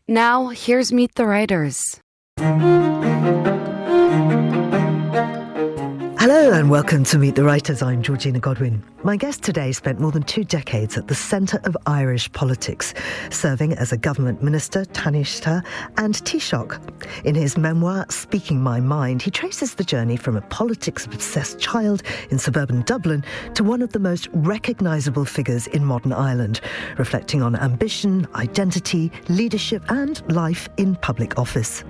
Now, here's Meet the Writers. Hello and welcome to Meet the Writers. I'm Georgina Godwin. My guest today spent more than 2 decades at the centre of Irish politics, serving as a government minister, Taoiseach and Taoiseach. In his memoir, Speaking My Mind, he traces the journey from a politics-obsessed child in suburban Dublin to one of the most recognisable figures in modern Ireland, reflecting on ambition, identity, leadership and life in public office.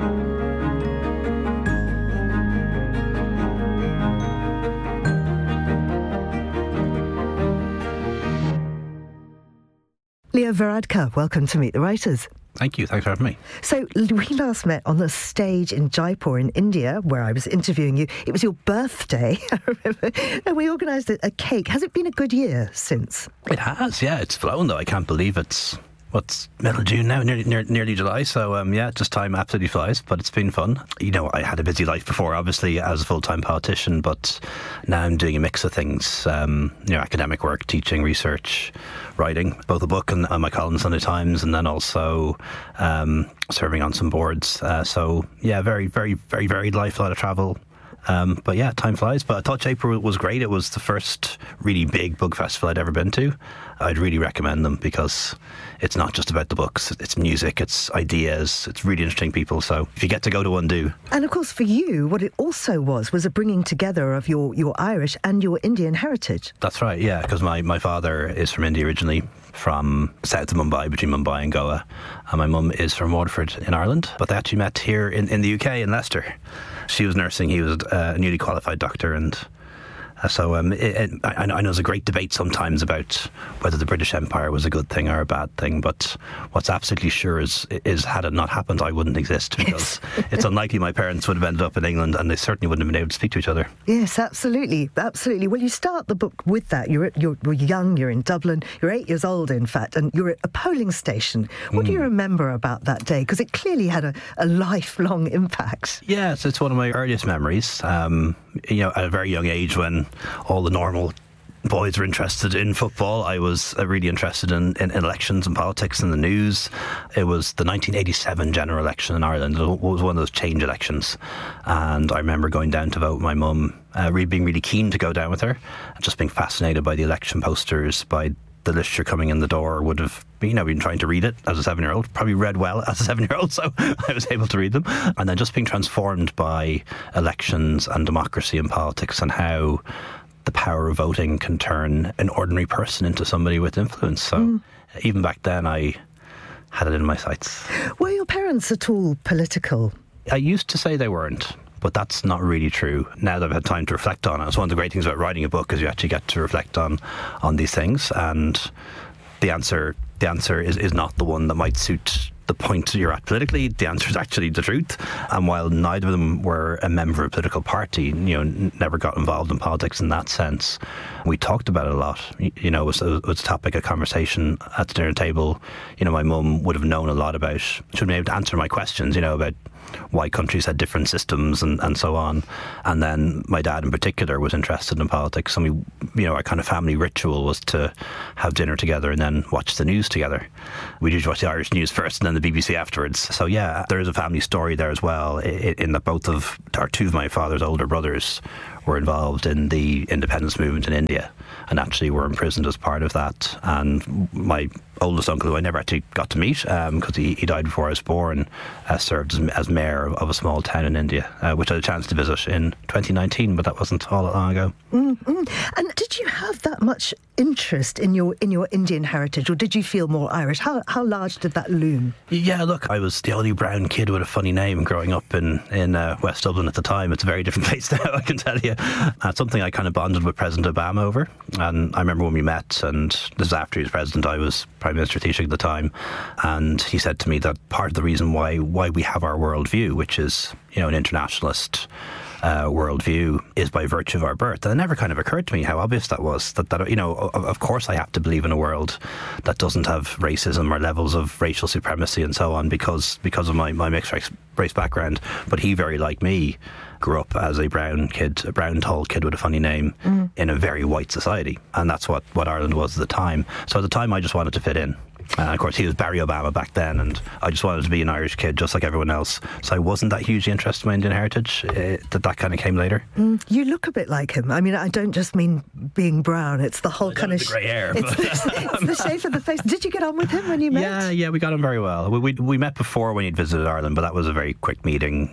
Leo Varadkar, welcome to Meet the Writers. Thank you. Thanks for having me. So we last met on the stage in Jaipur in India, where I was interviewing you. It was your birthday, I remember, and we organised a cake. Has it been a good year since? It has, yeah. It's flown, though. I can't believe it's middle of June now, nearly July. So, just time absolutely flies, but it's been fun. You know, I had a busy life before, obviously, as a full-time politician, but now I'm doing a mix of things, academic work, teaching, research, writing, both a book and my column in the Sunday Times, and then also serving on some boards. Very, very, very varied life, a lot of travel. But yeah, time flies. But I thought Jaipur was great. It was the first really big book festival I'd ever been to. I'd really recommend them because it's not just about the books. It's music, it's ideas, it's really interesting people. So if you get to go to one, do. And of course for you, what it also was a bringing together of your Irish and your Indian heritage. That's right, yeah, because my father is from India originally, from south of Mumbai, between Mumbai and Goa. And my mum is from Waterford in Ireland. But they actually met here in the UK, in Leicester. She was nursing, he was a newly qualified doctor, and so I know there's a great debate sometimes about whether the British Empire was a good thing or a bad thing, but what's absolutely sure is had it not happened, I wouldn't exist, because it's unlikely my parents would have ended up in England, and they certainly wouldn't have been able to speak to each other. Yes, absolutely. Well, you start the book with that. You're young, you're in Dublin, you're 8 years old, in fact, and you're at a polling station. What do you remember about that day? Because it clearly had a lifelong impact. Yes, it's one of my earliest memories. At a very young age, when all the normal boys were interested in football, I was really interested in elections and politics and the news. It was the 1987 general election in Ireland. It was one of those change elections, and I remember going down to vote with my mum, being really keen to go down with her, just being fascinated by the election posters, by the literature coming in the door. Would have been trying to read it as a 7-year-old, probably read well as a 7-year-old, so I was able to read them. And then just being transformed by elections and democracy and politics, and how the power of voting can turn an ordinary person into somebody with influence. So even back then I had it in my sights. Were your parents at all political? I used to say they weren't, but that's not really true. Now that I've had time to reflect on it, it's one of the great things about writing a book, is you actually get to reflect on these things, and the answer is not the one that might suit the point you're at politically. The answer is actually the truth. And while neither of them were a member of a political party, never got involved in politics in that sense, we talked about it a lot. It was a topic of conversation at the dinner table. My mum would have known a lot about, she would have been able to answer my questions, about why countries had different systems and so on. And then my dad in particular was interested in politics, and our kind of family ritual was to have dinner together and then watch the news together. We'd usually watch the Irish news first and then the BBC afterwards. So yeah, there is a family story there as well, in that two of my father's older brothers were involved in the independence movement in India, and actually were imprisoned as part of that. And my oldest uncle, who I never actually got to meet because he died before I was born, served as mayor of a small town in India, which I had a chance to visit in 2019, but that wasn't all that long ago. Mm-hmm. And did you have that much interest in your Indian heritage, or did you feel more Irish? How large did that loom? Yeah, look, I was the only brown kid with a funny name growing up in West Dublin at the time. It's a very different place now, I can tell you. It's something I kind of bonded with President Obama over. And I remember when we met, and this was after he was president, I was Prime Minister Taoiseach at the time, and he said to me that part of the reason why we have our worldview, which is an internationalist worldview, is by virtue of our birth. And it never kind of occurred to me how obvious that was, that of course I have to believe in a world that doesn't have racism or levels of racial supremacy and so on because of my mixed race background. But he, very like me, grew up as a brown tall kid with a funny name in a very white society, and that's what Ireland was at the time. So at the time I just wanted to fit in. And of course, he was Barry Obama back then, and I just wanted to be an Irish kid, just like everyone else. So I wasn't that hugely interested in my Indian heritage. That kind of came later. You look a bit like him. I mean, I don't just mean being brown. It's the whole kind of... the grey hair. It's the shape of the face. Did you get on with him when you met? Yeah, we got on very well. We met before when he'd visited Ireland, but that was a very quick meeting,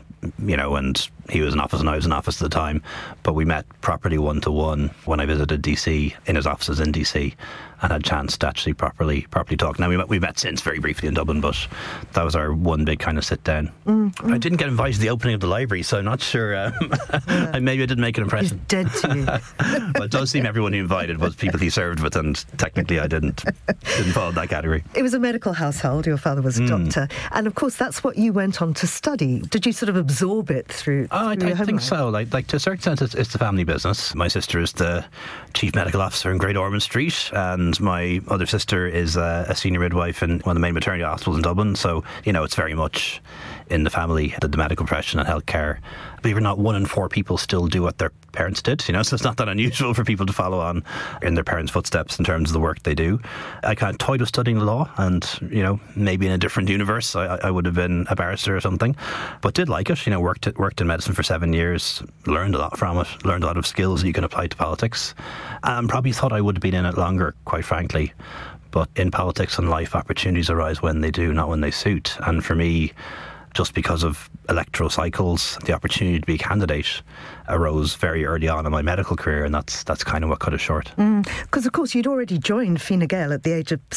and he was in office and I was in office at the time. But we met properly one-to-one when I visited DC, in his offices in DC, and had a chance to actually properly talk. Now, we met since very briefly in Dublin, but that was our one big kind of sit-down. I didn't get invited to the opening of the library, so I'm not sure. Maybe I didn't make an impression. He's dead to you. But it does seem everyone he invited was people he served with, and technically I didn't fall in that category. It was a medical household. Your father was a doctor. And, of course, that's what you went on to study. Did you sort of absorb it through I think so. Like to a certain extent, it's the family business. My sister is the chief medical officer in Great Ormond Street, and my other sister is a senior midwife in one of the main maternity hospitals in Dublin. So, it's very much in the family, the medical profession and healthcare. Believe it or not, 1 in 4 people still do what their parents did, so it's not that unusual for people to follow on in their parents' footsteps in terms of the work they do. I kind of toyed with studying law, and, maybe in a different universe I would have been a barrister or something, but did like it. Worked in medicine for 7 years, learned a lot from it, learned a lot of skills that you can apply to politics, and probably thought I would have been in it longer, quite frankly. But in politics and life, opportunities arise when they do, not when they suit. And for me, just because of electoral cycles, the opportunity to be a candidate arose very early on in my medical career, and that's kind of what cut it short. Because, of course, you'd already joined Fine Gael at the age of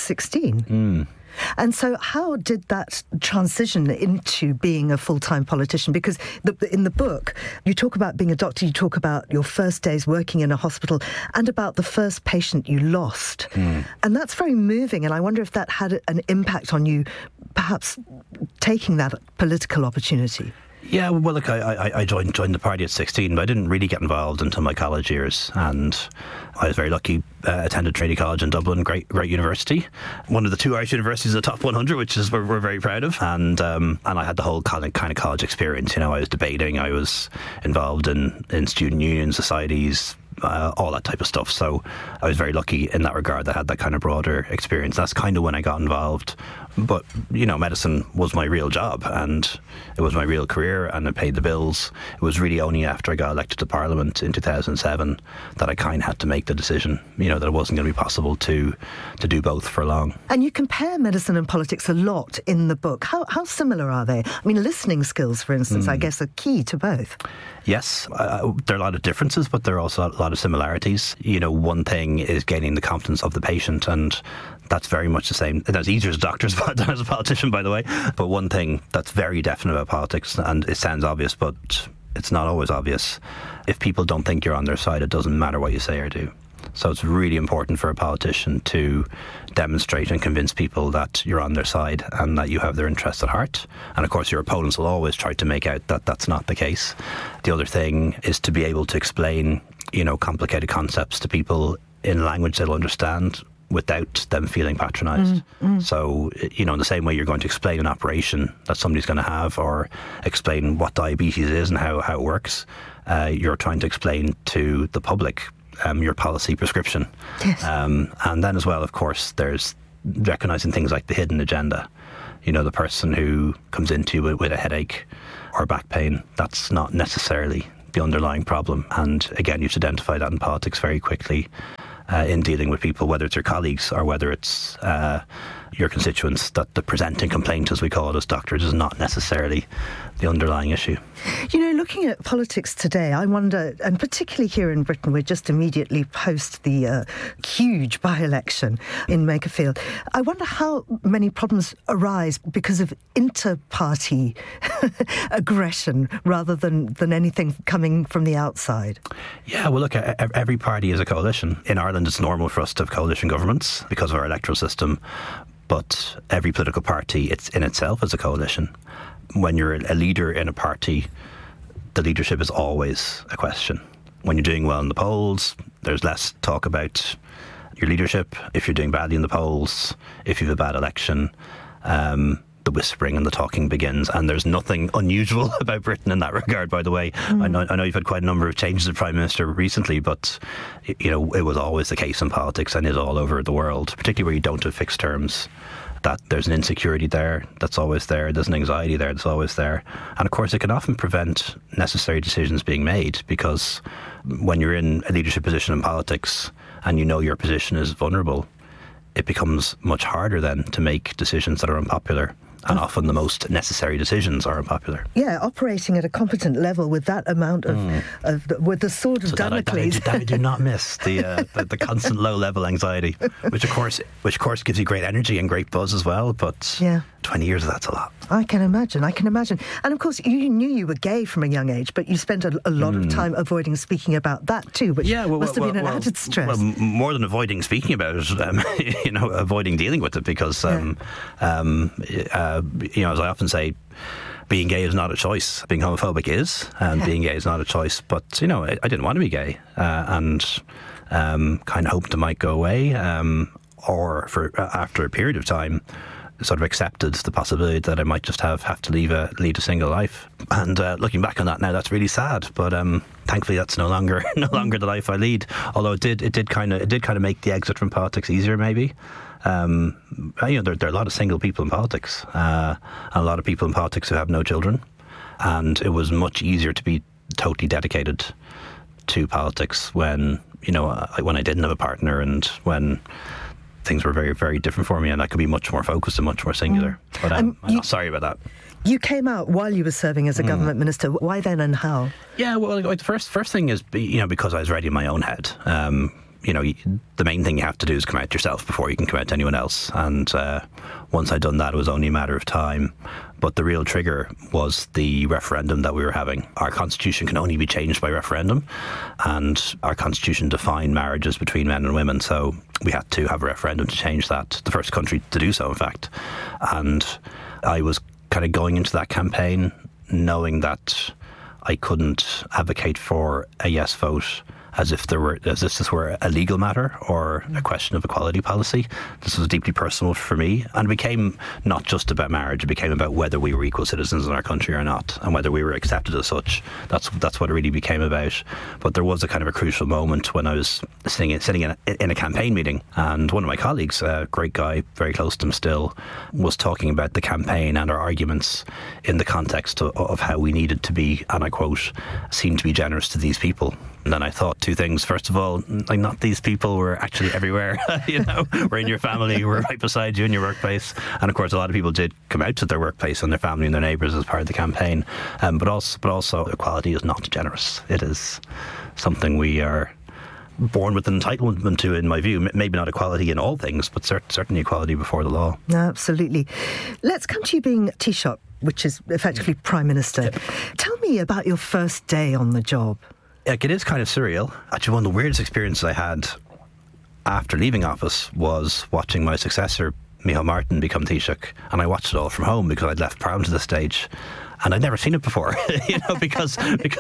16. And so how did that transition into being a full-time politician? Because in the book, you talk about being a doctor, you talk about your first days working in a hospital, and about the first patient you lost. And that's very moving, and I wonder if that had an impact on you, perhaps taking that political opportunity. Yeah, well, look, I joined the party at 16, but I didn't really get involved until my college years, and I was very lucky. Attended Trinity College in Dublin, great university, one of the 2 Irish universities in the top 100, which is we're very proud of. And I had the whole kind of college experience. I was debating, I was involved in student union societies, all that type of stuff. So I was very lucky in that regard that I had that kind of broader experience. That's kind of when I got involved. But, medicine was my real job, and it was my real career, and it paid the bills. It was really only after I got elected to Parliament in 2007 that I kind of had to make the decision, that it wasn't going to be possible to do both for long. And you compare medicine and politics a lot in the book. How similar are they? I mean, listening skills, for instance, I guess are key to both. Yes, there are a lot of differences, but there are also a lot of similarities. One thing is gaining the confidence of the patient, and that's very much the same. That's easier as a doctor than as a politician, by the way. But one thing that's very definite about politics, and it sounds obvious, but it's not always obvious. If people don't think you're on their side, it doesn't matter what you say or do. So it's really important for a politician to demonstrate and convince people that you're on their side and that you have their interests at heart. And of course, your opponents will always try to make out that that's not the case. The other thing is to be able to explain, complicated concepts to people in language they'll understand without them feeling patronised. So, in the same way you're going to explain an operation that somebody's going to have, or explain what diabetes is and how it works, you're trying to explain to the public your policy prescription. Yes. And then as well, of course, there's recognising things like the hidden agenda. The person who comes into you with a headache or back pain, that's not necessarily the underlying problem. And again, you have to identify that in politics very quickly in dealing with people, whether it's your colleagues or whether it's your constituents, that the presenting complaint, as we call it as doctors, is not necessarily the underlying issue. Looking at politics today, I wonder, and particularly here in Britain, we're just immediately post the huge by-election in Makerfield. I wonder how many problems arise because of inter-party aggression rather than anything coming from the outside. Yeah, well, look, every party is a coalition. In Ireland, it's normal for us to have coalition governments because of our electoral system. But every political party, it's in itself is a coalition. When you're a leader in a party, the leadership is always a question. When you're doing well in the polls, there's less talk about your leadership. If you're doing badly in the polls, if you have a bad election, the whispering and the talking begins. And there's nothing unusual about Britain in that regard, by the way. I know you've had quite a number of changes of Prime Minister recently, but it was always the case in politics and is all over the world, particularly where you don't have fixed terms. that there's an insecurity there that's always there, there's an anxiety there that's always there. And of course, it can often prevent necessary decisions being made, because when you're in a leadership position in politics and you know your position is vulnerable, it becomes much harder then to make decisions that are unpopular. And often the most necessary decisions are unpopular. Yeah, operating at a competent level with that amount of with the sword of Damocles. That I do not miss, the constant low-level anxiety, which of course gives you great energy and great buzz as well. But 20 years of that's a lot. I can imagine. And of course, you knew you were gay from a young age, but you spent a lot of time avoiding speaking about that too, which must have been an added stress. Well, more than avoiding speaking about it, avoiding dealing with it, because as I often say, being gay is not a choice. Being homophobic is, and being gay is not a choice. But, I didn't want to be gay, and kind of hoped it might go away, or after a period of time, sort of accepted the possibility that I might just have to lead a single life. And looking back on that now, that's really sad. But thankfully, that's no longer the life I lead. Although it did kind of make the exit from politics easier, maybe. There are a lot of single people in politics, and a lot of people in politics who have no children, and it was much easier to be totally dedicated to politics when I didn't have a partner, and when things were very, very different for me, and I could be much more focused and much more singular. But I'm sorry about that. You came out while you were serving as a government minister. Why then, and how? Yeah, well, the first thing is, because I was ready in my own head. The main thing you have to do is come out yourself before you can come out to anyone else. And once I'd done that, it was only a matter of time. But the real trigger was the referendum that we were having. Our constitution can only be changed by referendum, and our constitution defined marriages between men and women. So we had to have a referendum to change that. The first country to do so, in fact. And I was kind of going into that campaign knowing that I couldn't advocate for a yes vote as if this were a legal matter or a question of equality policy. This was deeply personal for me, and it became not just about marriage. It became about whether we were equal citizens in our country or not, and whether we were accepted as such. That's what it really became about. But there was a kind of a crucial moment when I was sitting in a campaign meeting, and one of my colleagues, a great guy, very close to him still, was talking about the campaign and our arguments in the context of how we needed to be, and I quote, "seen to be generous to these people." And then I thought two things. First of all, not these people, were actually everywhere. We're in your family, we're right beside you in your workplace. And of course, a lot of people did come out to their workplace and their family and their neighbours as part of the campaign. But also, equality is not generous. It is something we are born with an entitlement to, in my view. Maybe not equality in all things, but certainly equality before the law. No, absolutely. Let's come to you being Taoiseach, which is effectively Prime Minister. Yep. Tell me about your first day on the job. It is kind of surreal. Actually, one of the weirdest experiences I had after leaving office was watching my successor, Micheál Martin, become Taoiseach, and I watched it all from home because I'd left Parliament at this stage. And I'd never seen it before, because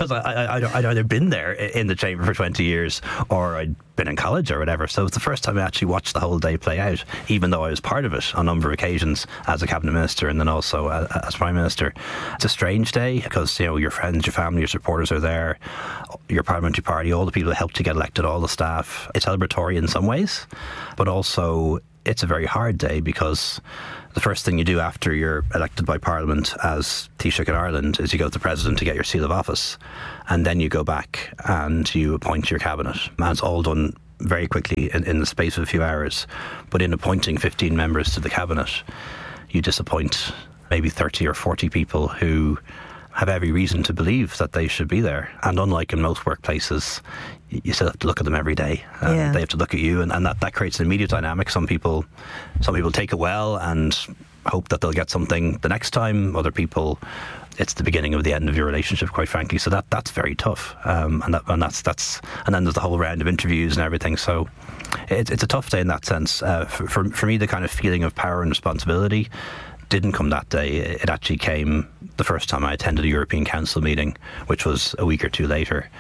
I'd either been there in the chamber for 20 years or I'd been in college or whatever. So it was the first time I actually watched the whole day play out, even though I was part of it on a number of occasions as a cabinet minister and then also as Prime Minister. It's a strange day because, your friends, your family, your supporters are there, your parliamentary party, all the people who helped you get elected, all the staff. It's celebratory in some ways, but also it's a very hard day because the first thing you do after you're elected by Parliament as Taoiseach in Ireland is you go to the President to get your seal of office, and then you go back and you appoint your cabinet. And it's all done very quickly in the space of a few hours. But in appointing 15 members to the cabinet, you disappoint maybe 30 or 40 people who have every reason to believe that they should be there. And unlike in most workplaces, you still have to look at them every day. They have to look at you, and that creates an immediate dynamic. Some people take it well and hope that they'll get something the next time. Other people, it's the beginning of the end of your relationship, quite frankly. So that's very tough. And then there's the whole round of interviews and everything. So it's a tough day in that sense. For me, the kind of feeling of power and responsibility didn't come that day. It actually came the first time I attended a European Council meeting, which was a week or two later.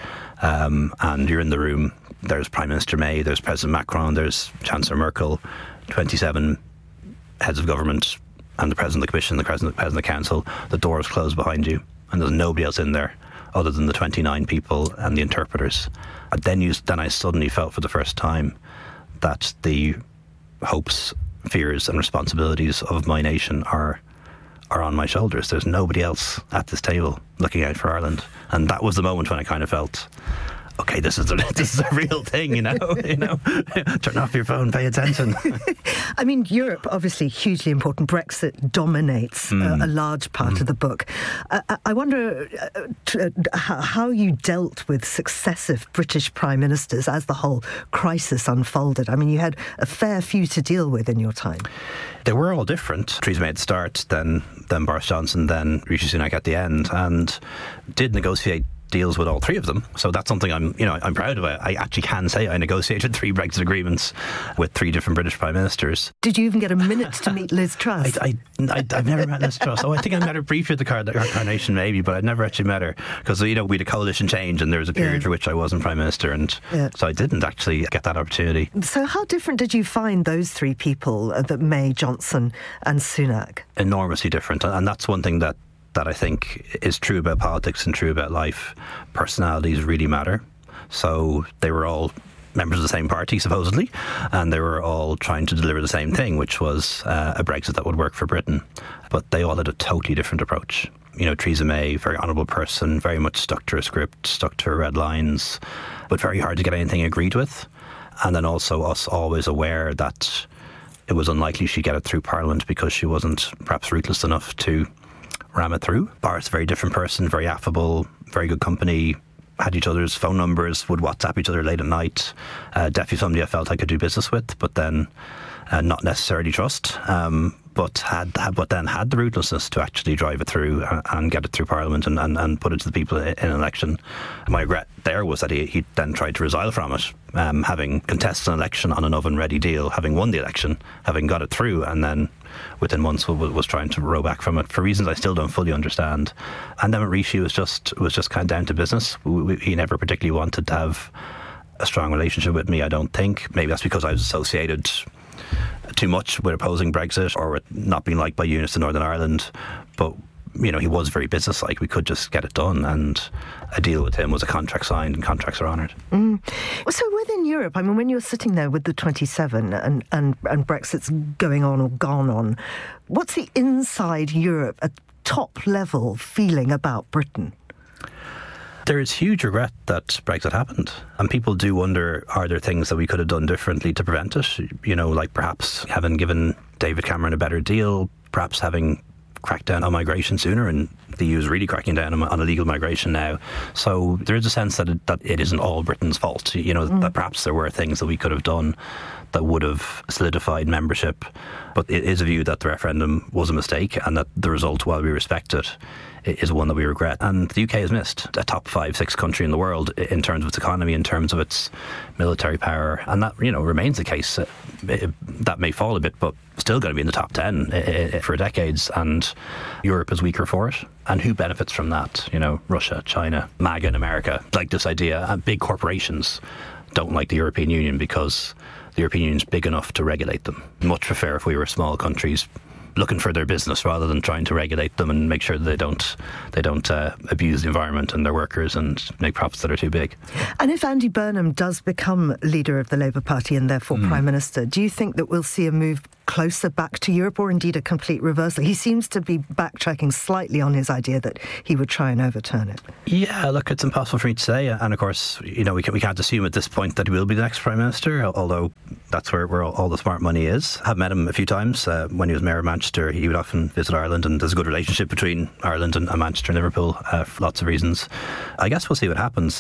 And you're in the room, there's Prime Minister May, there's President Macron, there's Chancellor Merkel, 27 heads of government, and the President of the Commission, the President of the Council. The door is closed behind you, and there's nobody else in there other than the 29 people and the interpreters. And then I suddenly felt for the first time that the hopes fears and responsibilities of my nation are on my shoulders. There's nobody else at this table looking out for Ireland. And that was the moment when I kind of felt, okay, this is a real thing, you know. Turn off your phone, pay attention. I mean, Europe, obviously hugely important. Brexit dominates a large part of the book. I wonder how you dealt with successive British prime ministers as the whole crisis unfolded. I mean, you had a fair few to deal with in your time. They were all different. Theresa May at the start, then Boris Johnson, then Rishi Sunak at the end, and did negotiate deals with all three of them. So that's something I'm proud of. I actually can say I negotiated 3 Brexit agreements with 3 different British prime ministers. Did you even get a minute to meet Liz Truss? I've never met Liz Truss. I think I met her briefly at the Carnation maybe, but I'd never actually met her because we had a coalition change and there was a period for which I wasn't prime minister, and so I didn't actually get that opportunity. So how different did you find those 3 people, that May, Johnson and Sunak? Enormously different, and that's one thing that I think is true about politics and true about life. Personalities really matter. So they were all members of the same party, supposedly, and they were all trying to deliver the same thing, which was a Brexit that would work for Britain. But they all had a totally different approach. Theresa May, very honourable person, very much stuck to her script, stuck to her red lines, but very hard to get anything agreed with. And then also us always aware that it was unlikely she'd get it through Parliament because she wasn't perhaps ruthless enough to ram it through. Boris, very different person, very affable, very good company, had each other's phone numbers, would WhatsApp each other late at night. Definitely somebody I felt I could do business with, but then not necessarily trust. But then had the ruthlessness to actually drive it through and get it through Parliament and put it to the people in an election. My regret there was that he then tried to resile from it, having contested an election on an oven-ready deal, having won the election, having got it through, and then within months was trying to row back from it for reasons I still don't fully understand. And then with Rishi was just kind of down to business. He never particularly wanted to have a strong relationship with me, I don't think. Maybe that's because I was associated too much with opposing Brexit or with not being liked by units in Northern Ireland. But he was very businesslike. We could just get it done, and a deal with him was a contract signed and contracts are honoured. So within Europe, I mean, when you're sitting there with the 27 and Brexit's going on or gone on, what's the inside Europe at top level feeling about Britain? There is huge regret that Brexit happened, and people do wonder, are there things that we could have done differently to prevent it? Like perhaps having given David Cameron a better deal, perhaps having cracked down on migration sooner, and the EU is really cracking down on illegal migration now. So there is a sense that it isn't all Britain's fault, that perhaps there were things that we could have done that would have solidified membership. But it is a view that the referendum was a mistake, and that the result, while we respect it, is one that we regret. And the UK has missed a top 5-6 country in the world in terms of its economy, in terms of its military power, and that remains the case. That may fall a bit, but still going to be in the top 10 for decades, and Europe is weaker for it. And who benefits from that? Russia, China, MAGA in America. Like this idea, and big corporations don't like the European Union because the European Union is big enough to regulate them. Much prefer if we were small countries looking for their business rather than trying to regulate them and make sure that they don't abuse the environment and their workers and make profits that are too big. And if Andy Burnham does become leader of the Labour Party and therefore Prime Minister, do you think that we'll see a move closer back to Europe, or indeed a complete reversal? He seems to be backtracking slightly on his idea that he would try and overturn it. Yeah, look, it's impossible for me to say, and of course, we can't assume at this point that he will be the next Prime Minister, although that's where all the smart money is. I've met him a few times. When he was Mayor of Manchester, he would often visit Ireland, and there's a good relationship between Ireland and Manchester and Liverpool for lots of reasons. I guess we'll see what happens.